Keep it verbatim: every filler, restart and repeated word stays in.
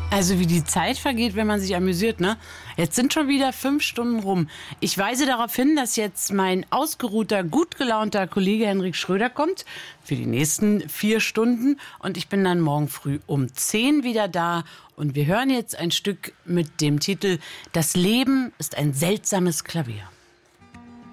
Also wie die Zeit vergeht, wenn man sich amüsiert, ne? Jetzt sind schon wieder fünf Stunden rum. Ich weise darauf hin, dass jetzt mein ausgeruhter, gut gelaunter Kollege Henrik Schröder kommt für die nächsten vier Stunden. Und ich bin dann morgen früh um zehn wieder da. Und wir hören jetzt ein Stück mit dem Titel »Das Leben ist ein seltsames Klavier«.